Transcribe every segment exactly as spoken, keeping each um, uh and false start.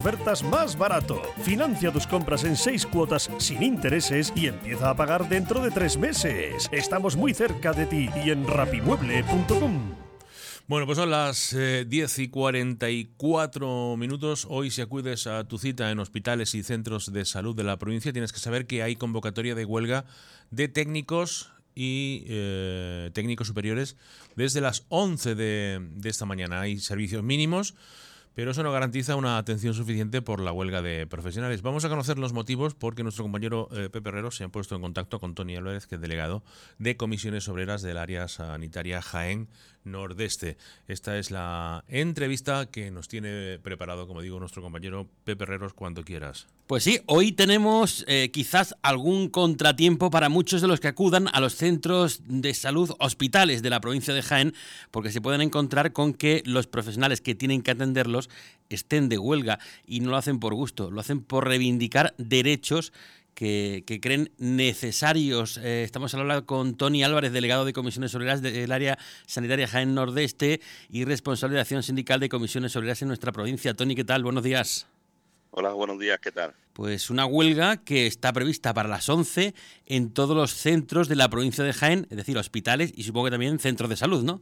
ofertas más barato. Financia tus compras en seis cuotas sin intereses y empieza a pagar dentro de tres meses. Estamos muy cerca de ti y en rapimueble punto com. Bueno, pues son las eh, diez y cuarenta y cuatro minutos. Hoy, si acudes a tu cita en hospitales y centros de salud de la provincia, tienes que saber que hay convocatoria de huelga de técnicos y eh, técnicos superiores desde las once de, de esta mañana. Hay servicios mínimos, pero eso no garantiza una atención suficiente por la huelga de profesionales. Vamos a conocer los motivos porque nuestro compañero eh, Pepe Herrero se ha puesto en contacto con Toni Álvarez, que es delegado de Comisiones Obreras del área sanitaria Jaén Nordeste. Esta es la entrevista que nos tiene preparado, como digo, nuestro compañero Pepe Herrero, cuando quieras. Pues sí, hoy tenemos eh, quizás algún contratiempo para muchos de los que acudan a los centros de salud, hospitales de la provincia de Jaén, porque se pueden encontrar con que los profesionales que tienen que atenderlos estén de huelga y no lo hacen por gusto, lo hacen por reivindicar derechos que, que creen necesarios. Eh, estamos hablando con Toni Álvarez, delegado de Comisiones Obreras del área sanitaria Jaén Nordeste y responsable de acción sindical de Comisiones Obreras en nuestra provincia. Toni, ¿qué tal? Buenos días. Hola, buenos días, ¿qué tal? Pues una huelga que está prevista para las once en todos los centros de la provincia de Jaén, es decir, hospitales y supongo que también centros de salud, ¿no?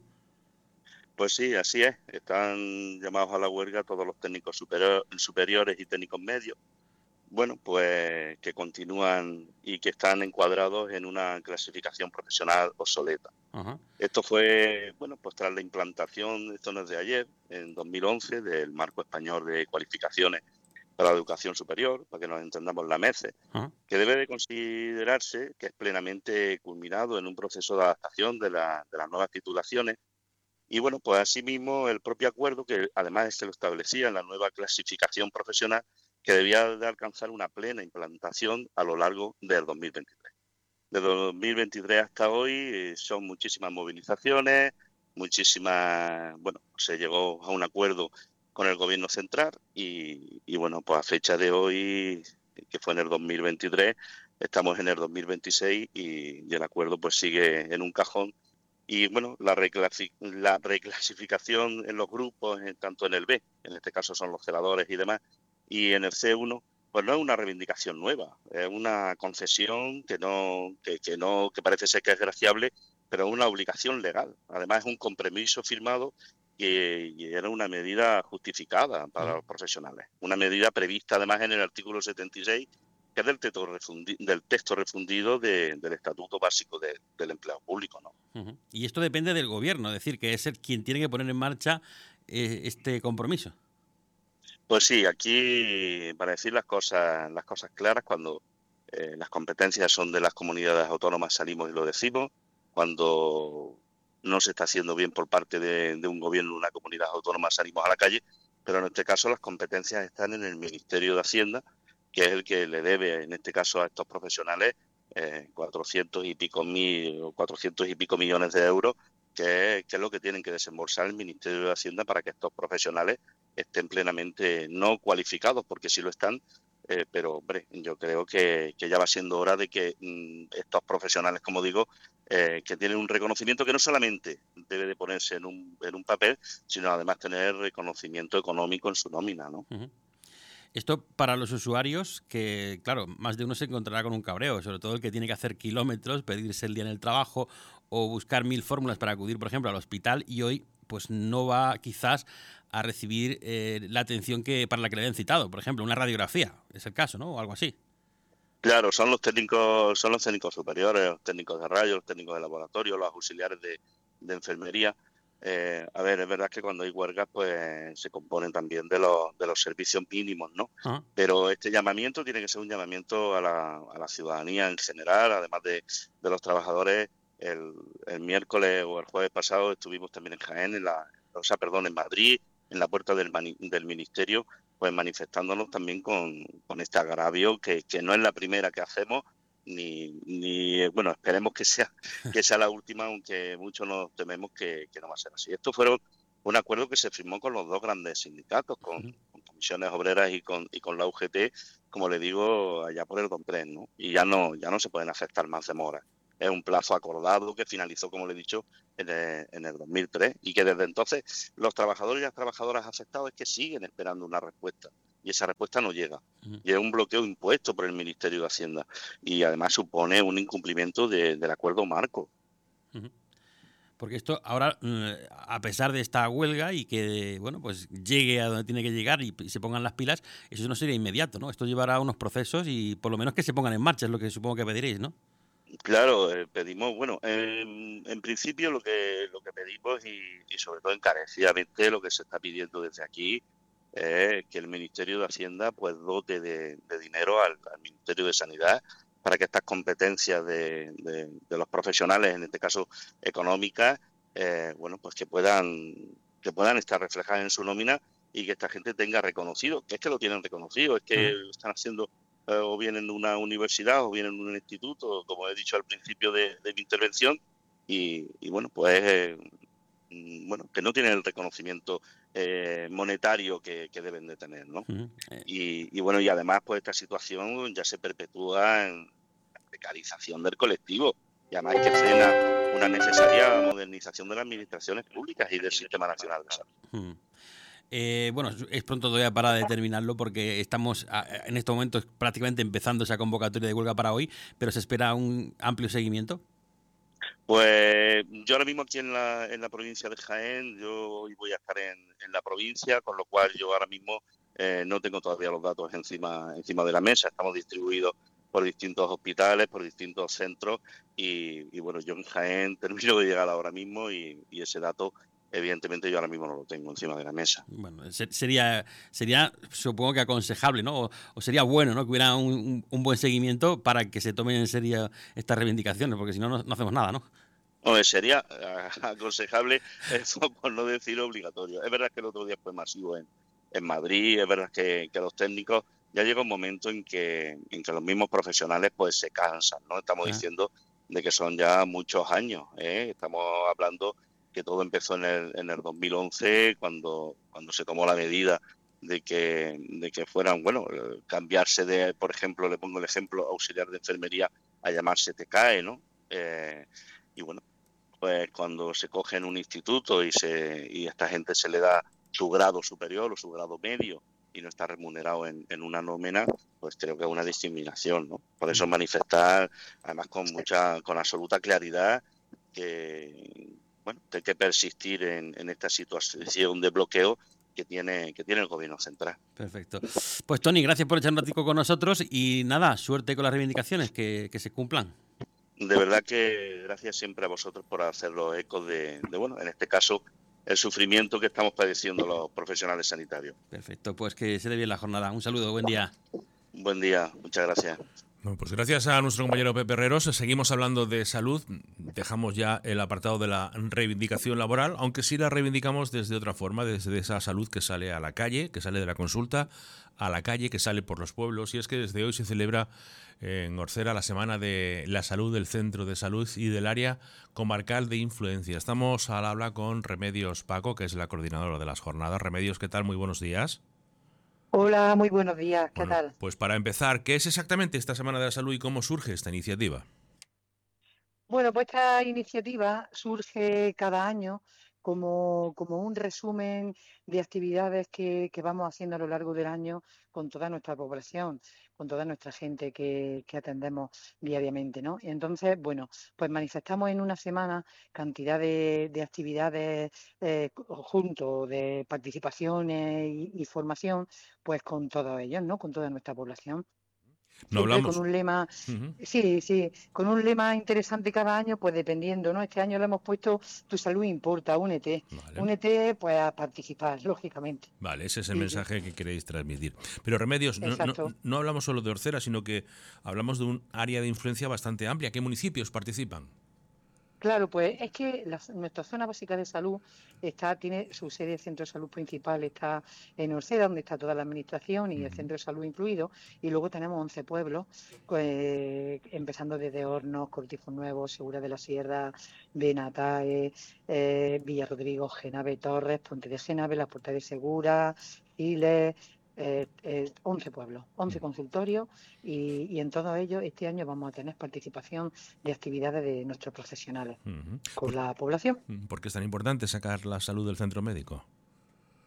Pues sí, así es. Están llamados a la huelga todos los técnicos superior, superiores y técnicos medios. Bueno, pues que continúan y que están encuadrados en una clasificación profesional obsoleta. Uh-huh. Esto fue, bueno, pues tras la implantación, esto no es de ayer, en dos mil once, del Marco Español de Cualificaciones para la Educación Superior, para que nos entendamos, la MECE, uh-huh. que debe de considerarse que es plenamente culminado en un proceso de adaptación de, la, de las nuevas titulaciones. Y bueno, pues asimismo el propio acuerdo, que además se lo establecía en la nueva clasificación profesional, que debía de alcanzar una plena implantación a lo largo del dos mil veintitrés. Desde dos mil veintitrés hasta hoy eh, son muchísimas movilizaciones, muchísimas, bueno, se llegó a un acuerdo con el gobierno central y, y bueno, pues a fecha de hoy, que fue en el dos mil veintitrés, estamos en el dos mil veintiséis y, y el acuerdo pues sigue en un cajón. Y bueno, la, reclasi- la reclasificación en los grupos, en, tanto en el B, en este caso son los celadores y demás, y en el C uno, pues no es una reivindicación nueva, es una concesión que no, que, que no, que parece ser que es graciable, pero es una obligación legal. Además es un compromiso firmado que y era una medida justificada para los profesionales, una medida prevista además en el artículo setenta y seis, que es del texto, refundi- del texto refundido de, del Estatuto Básico de, del Empleo Público, ¿no? Uh-huh. Y esto depende del gobierno, es decir, que es el quien tiene que poner en marcha eh, este compromiso. Pues sí, aquí para decir las cosas, las cosas claras, cuando eh, las competencias son de las comunidades autónomas salimos y lo decimos, cuando no se está haciendo bien por parte de, de un gobierno de una comunidad autónoma salimos a la calle, pero en este caso las competencias están en el Ministerio de Hacienda, que es el que le debe, en este caso, a estos profesionales eh, cuatrocientos y pico mil o cuatrocientos y pico millones de euros, que es, que es lo que tienen que desembolsar el Ministerio de Hacienda para que estos profesionales estén plenamente no cualificados, porque sí lo están, eh, pero hombre, yo creo que, que ya va siendo hora de que mmm, estos profesionales, como digo, eh, que tienen un reconocimiento que no solamente debe de ponerse en un, en un papel, sino además tener reconocimiento económico en su nómina, ¿no? Uh-huh. Esto para los usuarios, que claro, más de uno se encontrará con un cabreo, sobre todo el que tiene que hacer kilómetros, pedirse el día en el trabajo o buscar mil fórmulas para acudir, por ejemplo, al hospital, y hoy pues no va quizás a recibir eh, la atención que para la que le habían citado, por ejemplo, una radiografía, es el caso, ¿no? O algo así. Claro, son los técnicos, son los técnicos superiores, los técnicos de rayos, los técnicos de laboratorio, los auxiliares de, de enfermería. Eh, a ver, es verdad que cuando hay huelgas, pues se componen también de los de los servicios mínimos, ¿no? Uh-huh. Pero este llamamiento tiene que ser un llamamiento a la, a la ciudadanía en general, además de, de los trabajadores. El, el miércoles o el jueves pasado estuvimos también en Jaén, en la, o sea, perdón, en Madrid, en la puerta del, mani, del ministerio, pues manifestándonos también con, con este agravio que, que no es la primera que hacemos, ni, ni bueno, esperemos que sea que sea la última, aunque muchos nos tememos que, que no va a ser así. Esto fue un acuerdo que se firmó con los dos grandes sindicatos, con, con Comisiones Obreras y con y con la U G T, como le digo, allá por el dos mil tres, ¿no? Y ya no ya no se pueden aceptar más demoras. Es un plazo acordado que finalizó, como le he dicho, en el, en el dos mil tres y que desde entonces los trabajadores y las trabajadoras afectados es que siguen esperando una respuesta y esa respuesta no llega. Uh-huh. Y es un bloqueo impuesto por el Ministerio de Hacienda y además supone un incumplimiento de, del acuerdo marco. Uh-huh. Porque esto ahora, a pesar de esta huelga y que, bueno, pues llegue a donde tiene que llegar y se pongan las pilas, eso no sería inmediato, ¿no? Esto llevará unos procesos y por lo menos que se pongan en marcha, es lo que supongo que pediréis, ¿no? Claro, eh, pedimos, bueno, en, en principio lo que lo que pedimos y, y sobre todo encarecidamente lo que se está pidiendo desde aquí es que el Ministerio de Hacienda pues dote de, de dinero al, al Ministerio de Sanidad para que estas competencias de, de, de los profesionales, en este caso económicas, eh, bueno, pues que puedan que puedan estar reflejadas en su nómina y que esta gente tenga reconocido, que es que lo tienen reconocido, es que uh-huh. lo están haciendo eh, o vienen de una universidad o vienen de un instituto, como he dicho al principio de, de mi intervención, y, y bueno, pues eh, bueno, que no tienen el reconocimiento eh, monetario que, que deben de tener, ¿no? Uh-huh. Y, y bueno, y además pues esta situación ya se perpetúa en la precarización del colectivo y además que frena una necesaria modernización de las administraciones públicas y del Sistema Nacional de Salud. Uh-huh. Eh, bueno, es pronto todavía para determinarlo porque estamos a, en estos momentos prácticamente empezando esa convocatoria de huelga para hoy, pero se espera un amplio seguimiento. Pues yo ahora mismo aquí en la, en la provincia de Jaén, yo hoy voy a estar en, en la provincia, con lo cual yo ahora mismo eh, no tengo todavía los datos encima, encima de la mesa. Estamos distribuidos por distintos hospitales, por distintos centros y, y bueno, yo en Jaén termino de llegar ahora mismo y, y ese dato evidentemente yo ahora mismo no lo tengo encima de la mesa. Bueno, sería, sería supongo que aconsejable, ¿no? O, o sería bueno, ¿no? Que hubiera un, un buen seguimiento para que se tomen en serio estas reivindicaciones, porque si no, no, no hacemos nada, ¿no? Hombre, sería aconsejable, eso por no decir obligatorio. Es verdad que el otro día fue masivo en, en Madrid, es verdad que, que los técnicos, ya llega un momento en que, en que los mismos profesionales pues se cansan, ¿no? Estamos ah. diciendo de que son ya muchos años, ¿eh? Estamos hablando que todo empezó en el, en el dos mil once, cuando, cuando se tomó la medida de que, de que fueran, bueno, cambiarse de, por ejemplo, le pongo el ejemplo, auxiliar de enfermería a llamarse T C A E, ¿no? Eh, y bueno, pues cuando se coge en un instituto y se y a esta gente se le da su grado superior o su grado medio y no está remunerado en, en una nómina, pues creo que es una discriminación, ¿no? Por eso manifestar, además con mucha, con absoluta claridad, que bueno, que hay que persistir en, en esta situación de bloqueo que tiene que tiene el gobierno central. Perfecto. Pues Toni, gracias por echar un ratico con nosotros y nada, suerte con las reivindicaciones, que, que se cumplan. De verdad que gracias siempre a vosotros por hacer los ecos de, de, bueno, en este caso, el sufrimiento que estamos padeciendo los profesionales sanitarios. Perfecto, pues que se dé bien la jornada. Un saludo, buen día. Buen día, muchas gracias. Bueno, pues gracias a nuestro compañero Pepe Herreros. Seguimos hablando de salud. Dejamos ya el apartado de la reivindicación laboral, aunque sí la reivindicamos desde otra forma, desde esa salud que sale a la calle, que sale de la consulta a la calle, que sale por los pueblos. Y es que desde hoy se celebra en Orcera la Semana de la Salud del Centro de Salud y del Área Comarcal de Influencia. Estamos al habla con Remedios Paco, que es la coordinadora de las jornadas. Remedios, ¿qué tal? Muy buenos días. Hola, muy buenos días, ¿qué bueno, tal? Pues para empezar, ¿qué es exactamente esta Semana de la Salud y cómo surge esta iniciativa? Bueno, pues esta iniciativa surge cada año como, como un resumen de actividades que, que vamos haciendo a lo largo del año con toda nuestra población, con toda nuestra gente que, que atendemos diariamente, ¿no? Y entonces, bueno, pues manifestamos en una semana cantidad de, de actividades eh, juntos, de participaciones y, y formación, pues con todos ellos, ¿no? Con toda nuestra población. No Siempre hablamos. con un lema, Uh-huh. sí, sí, con un lema interesante cada año, pues dependiendo, ¿no? Este año le hemos puesto Tu salud importa, únete, Vale. únete pues a participar, lógicamente. Vale, ese es el Sí, mensaje que queréis transmitir. Pero Remedios, no, no, Exacto. no hablamos solo de Orcera, sino que hablamos de un área de influencia bastante amplia. ¿Qué municipios participan? Claro, pues es que la- nuestra zona básica de salud está tiene su sede de centro de salud principal, está en Orcera, donde está toda la administración y el Ujú. centro de salud incluido, y luego tenemos once pueblos, pues, empezando desde Hornos, Cortijo Nuevo, Segura de la Sierra, Benatae, eh, Villarrodrigo, Genave, Torres, Puente de Genave, La Puerta de Segura, Giles, eh, eh, once pueblos, once consultorios, y, y en todos ellos este año vamos a tener participación de actividades de nuestros profesionales Ujú. con ¿Por, la población. ¿Por qué es tan importante sacar la salud del centro médico?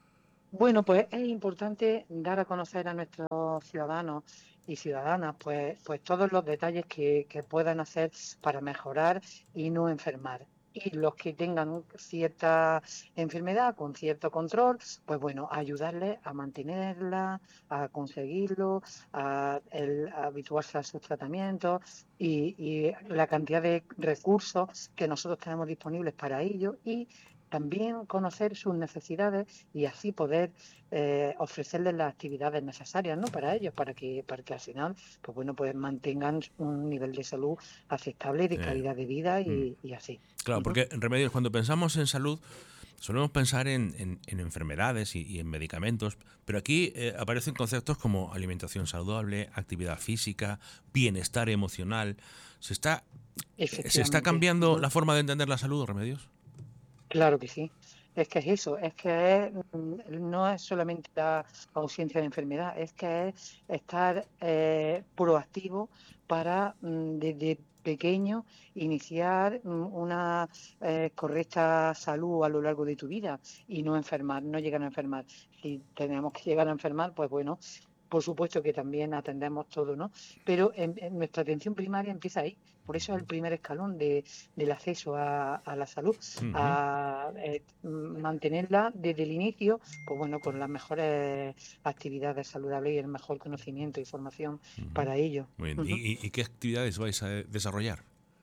Bueno, pues es importante dar a conocer a nuestros ciudadanos y ciudadanas, pues, pues todos los detalles que, que puedan hacer para mejorar y no enfermar. Y los que tengan cierta enfermedad con cierto control, pues bueno, ayudarles a mantenerla, a conseguirlo, a, el- a habituarse a sus tratamientos y, y la cantidad de recursos que nosotros tenemos disponibles para ello y también conocer sus necesidades y así poder eh, ofrecerles las actividades necesarias, ¿no? Para ellos, para que, para que al final, pues bueno, pues mantengan un nivel de salud aceptable, de Eh, calidad de vida mm. y, y así. Claro, Ujú. porque Remedios, cuando pensamos en salud, solemos pensar en, en- en enfermedades y, y en medicamentos, pero aquí eh, aparecen conceptos como alimentación saludable, actividad física, bienestar emocional. ¿Se está, eh, ¿se está Efectivamente. cambiando Ujú. la forma de entender la salud, Remedios? Claro que sí. Es que es eso, es que es, mm, no es solamente la ausencia de enfermedad, es que es estar eh, proactivo para mm, desde pequeño iniciar mm, una eh, correcta salud a lo largo de tu vida y no enfermar, no llegar a enfermar. Si tenemos que llegar a enfermar, pues bueno, por supuesto que también atendemos todo, ¿no? Pero en, en nuestra atención primaria empieza ahí. Por eso es el primer escalón de, del acceso a, a la salud Ujú, a eh, mantenerla desde el inicio, pues bueno, con las mejores actividades saludables y el mejor conocimiento y formación ujú. para ello. Muy bien. ¿Y, Ujú. y- y qué actividades vais a desarrollar?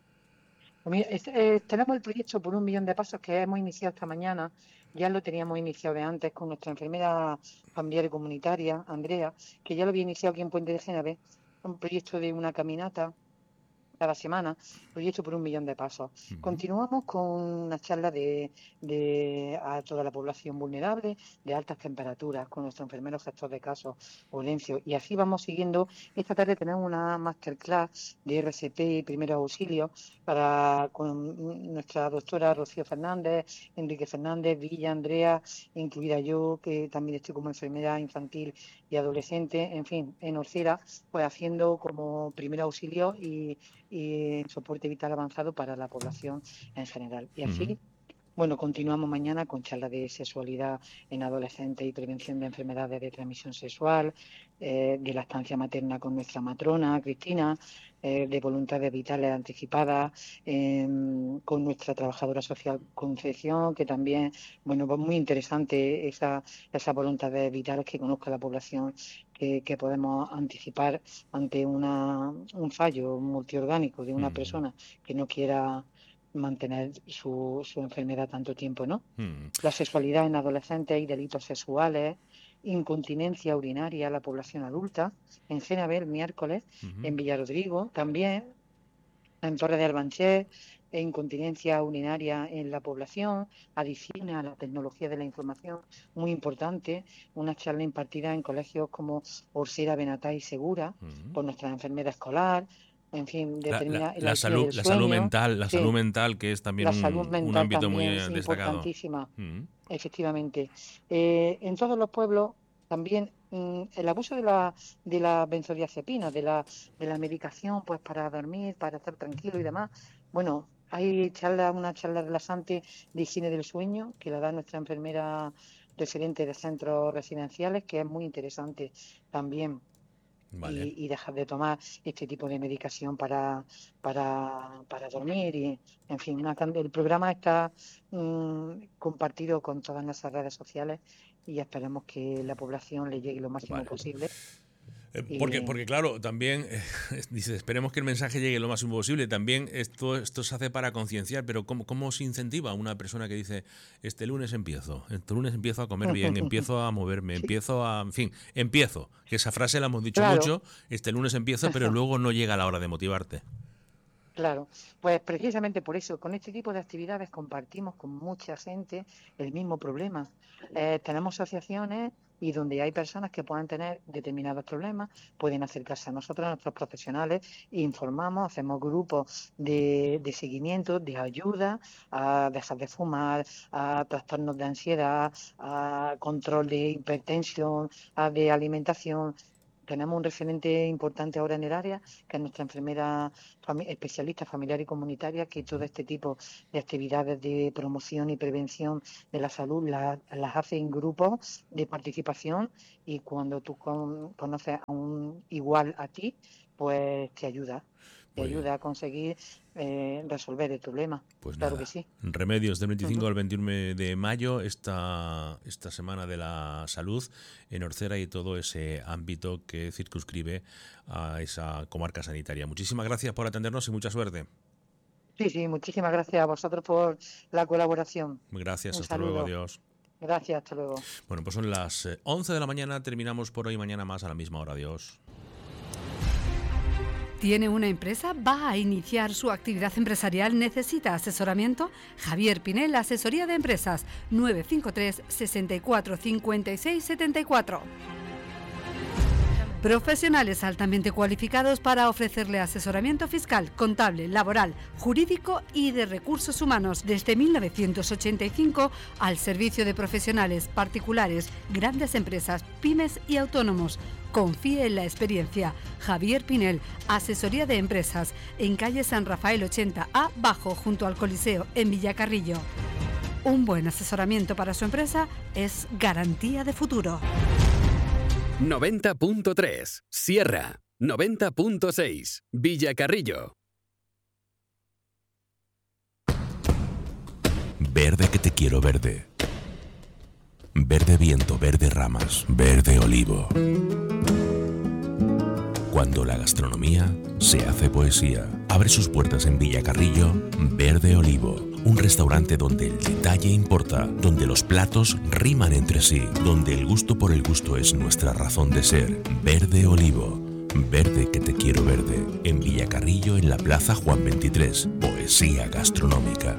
Pues mira, es- eh, tenemos el proyecto por un millón de pasos que hemos iniciado esta mañana, ya lo teníamos iniciado de antes con nuestra enfermera familiar y comunitaria, Andrea, que ya lo había iniciado aquí en Puente de Génave, un proyecto de una caminata cada semana, proyecto por un millón de pasos. Ujú. Continuamos con una charla de, de a toda la población vulnerable, de altas temperaturas, con nuestro enfermero gestor de casos, Olencio, y así vamos siguiendo. Esta tarde tenemos una masterclass de R C P y primeros auxilios para con nuestra doctora Rocío Fernández, Enrique Fernández, Villa, Andrea, incluida yo, que también estoy como enfermera infantil y adolescente, en fin, en Orcera, pues haciendo como primer auxilio y y soporte vital avanzado para la población en general. Y Ujú. así, bueno, continuamos mañana con charlas de sexualidad en adolescentes y prevención de enfermedades de transmisión sexual, eh, de lactancia materna con nuestra matrona, Cristina, eh, de voluntades vitales anticipadas, eh, con nuestra trabajadora social Concepción, que también, bueno, pues muy interesante esa, esa voluntades vitales que conozca la población que, que podemos anticipar ante una, un fallo multiorgánico de una Ujú. persona que no quiera mantener su, su enfermedad tanto tiempo, ¿no? Ujú. La sexualidad en adolescentes y delitos sexuales, incontinencia urinaria a la población adulta, en Genabel, el miércoles, Ujú. en Villarrodrigo, también en Torre de Albanchel, e incontinencia urinaria en la población, adicciones a la tecnología de la información, muy importante, una charla impartida en colegios como Orsera, Benatá y Segura, Ujú. por nuestra enfermera escolar, en fin, La, la- determina la la higiene salud, del la salud sueño, mental, la salud sí, mental, que es también la salud un, un mental ámbito muy también eh, es destacado. importantísima, Ujú. efectivamente. Eh, en todos los pueblos también mm, el abuso de la, de la benzodiazepina, de la, de la medicación, pues para dormir, para estar tranquilo y demás. Bueno, hay charla, una charla relajante de higiene del sueño que la da nuestra enfermera referente de centros residenciales, que es muy interesante también Vale. y, y dejar de tomar este tipo de medicación para, para, para dormir. Y, en fin, una can- el programa está mm, compartido con todas nuestras redes sociales y esperemos que la población le llegue lo máximo Vale. posible. Eh, Porque, Y porque claro, también, eh, dice, esperemos que el mensaje llegue lo más posible. También esto, esto se hace para concienciar, pero ¿cómo, ¿cómo se incentiva a una persona que dice, este lunes empiezo, este lunes empiezo a comer bien, empiezo a moverme, sí, empiezo a, en fin, empiezo? Que esa frase la hemos dicho claro. mucho, este lunes empiezo, pero luego no llega la hora de motivarte. Claro, pues precisamente por eso, con este tipo de actividades compartimos con mucha gente el mismo problema. Eh, tenemos asociaciones y donde hay personas que puedan tener determinados problemas, pueden acercarse a nosotros, a nuestros profesionales, e informamos, hacemos grupos de, de seguimiento, de ayuda a dejar de fumar, a trastornos de ansiedad, a control de hipertensión, a de alimentación. tenemos un referente importante ahora en el área, que es nuestra enfermera fami- especialista familiar y comunitaria, que todo este tipo de actividades de promoción y prevención de la salud la- las hace en grupos de participación, y cuando tú con- conoces a un igual a ti, pues te ayuda, te Muy bien. ayuda a conseguir eh, resolver el problema. Pues Claro nada, que sí. Remedios del veinticinco Ujú. al veintiuno de mayo, esta, esta Semana de la Salud en Orcera y todo ese ámbito que circunscribe a esa comarca sanitaria. Muchísimas gracias por atendernos y mucha suerte. Sí, sí, muchísimas gracias a vosotros por la colaboración. Gracias, Un hasta luego, saludo. adiós. Gracias, hasta luego. Bueno, pues son las eh, once de la mañana, terminamos por hoy, mañana más a la misma hora, adiós. ¿Tiene una empresa? ¿Va a iniciar su actividad empresarial? ¿Necesita asesoramiento? Javier Pinel, Asesoría de Empresas, nueve cinco tres, sesenta y cuatro, cincuenta y seis, setenta y cuatro. Profesionales altamente cualificados para ofrecerle asesoramiento fiscal, contable, laboral, jurídico y de recursos humanos desde mil novecientos ochenta y cinco al servicio de profesionales, particulares, grandes empresas, pymes y autónomos. Confíe en la experiencia. Javier Pinel, Asesoría de Empresas, en calle San Rafael ochenta A, bajo, junto al Coliseo, en Villacarrillo. Un buen asesoramiento para su empresa es garantía de futuro. noventa punto tres, Sierra. noventa punto seis, Villacarrillo. Verde que te quiero verde. Verde viento, verde ramas, verde olivo. Cuando la gastronomía se hace poesía, abre sus puertas en Villacarrillo, Verde Olivo. Un restaurante donde el detalle importa, donde los platos riman entre sí, donde el gusto por el gusto es nuestra razón de ser. Verde Olivo. Verde que te quiero verde. En Villacarrillo, en la Plaza Juan veintitrés. Poesía gastronómica.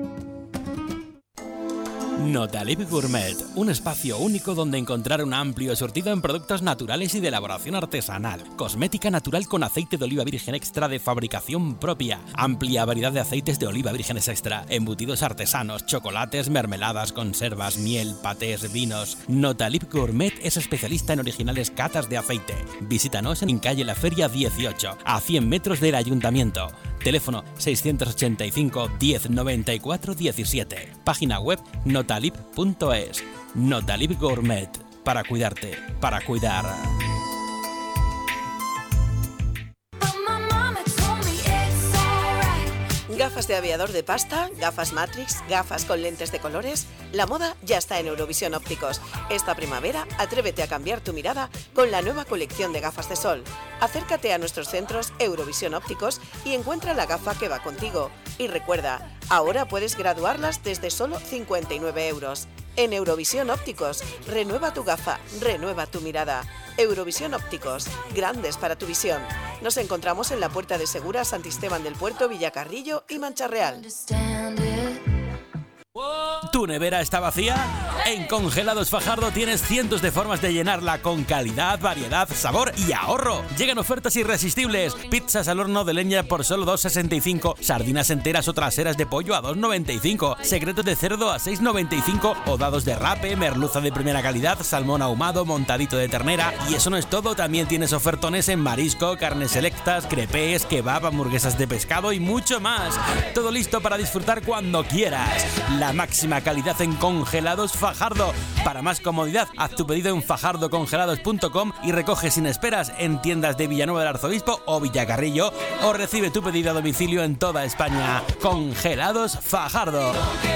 Notalip Gourmet, un espacio único donde encontrar un amplio surtido en productos naturales y de elaboración artesanal. Cosmética natural con aceite de oliva virgen extra de fabricación propia. Amplia variedad de aceites de oliva vírgenes extra. Embutidos artesanos, chocolates, mermeladas, conservas, miel, patés, vinos. Notalip Gourmet es especialista en originales catas de aceite. Visítanos en calle La Feria dieciocho, a cien metros del Ayuntamiento. Teléfono seiscientos ochenta y cinco, diez, noventa y cuatro, diecisiete. Página web notalip punto es. Notalip Gourmet. Para cuidarte, para cuidar. Gafas de aviador de pasta, gafas Matrix, gafas con lentes de colores. La moda ya está en Eurovisión Ópticos. Esta primavera, atrévete a cambiar tu mirada con la nueva colección de gafas de sol. Acércate a nuestros centros Eurovisión Ópticos y encuentra la gafa que va contigo. Y recuerda, ahora puedes graduarlas desde solo cincuenta y nueve euros. En Eurovisión Ópticos, renueva tu gafa, renueva tu mirada. Eurovisión Ópticos, grandes para tu visión. Nos encontramos en la Puerta de Segura, Santisteban del Puerto, Villacarrillo y Mancha Real. ¿Tu nevera está vacía? En Congelados Fajardo tienes cientos de formas de llenarla con calidad, variedad, sabor y ahorro. Llegan ofertas irresistibles. Pizzas al horno de leña por solo dos sesenta y cinco, sardinas enteras o traseras de pollo a dos noventa y cinco, secretos de cerdo a seis noventa y cinco o dados de rape, merluza de primera calidad, salmón ahumado, montadito de ternera. Y eso no es todo, también tienes ofertones en marisco, carnes selectas, crepes, kebab, hamburguesas de pescado y mucho más. Todo listo para disfrutar cuando quieras. La máxima calidad en Congelados Fajardo. Para más comodidad, haz tu pedido en fajardo congelados punto com y recoge sin esperas en tiendas de Villanueva del Arzobispo o Villacarrillo, o recibe tu pedido a domicilio en toda España. Congelados Fajardo.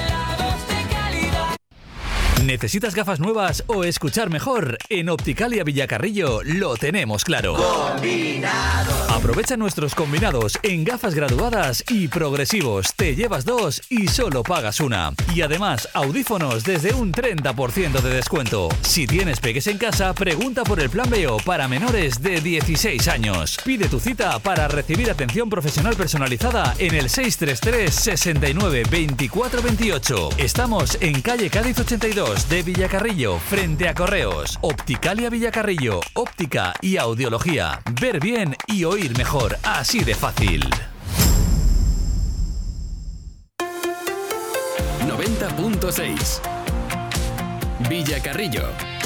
¿Necesitas gafas nuevas o escuchar mejor? En Opticalia Villacarrillo lo tenemos claro. ¡Combinados! Aprovecha nuestros combinados en gafas graduadas y progresivos. Te llevas dos y solo pagas una. Y además, audífonos desde un treinta por ciento de descuento. Si tienes peques en casa, pregunta por el plan B O para menores de dieciséis años. Pide tu cita para recibir atención profesional personalizada en el seis tres tres, sesenta y nueve, veinticuatro veintiocho. Estamos en calle Cádiz ochenta y dos de Villacarrillo, frente a Correos. Opticalia Villacarrillo, óptica y audiología. Ver bien y oír mejor, así de fácil. noventa punto seis, Villacarrillo.